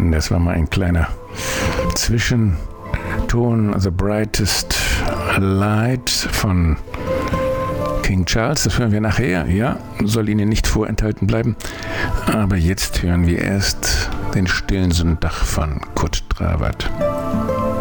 Freunde, das war mal ein kleiner Zwischenton, The Brightest Light von King Charles. Das hören wir nachher, ja, soll Ihnen nicht vorenthalten bleiben. Aber jetzt hören wir erst den stillen Sonntag von Kurt Dravert.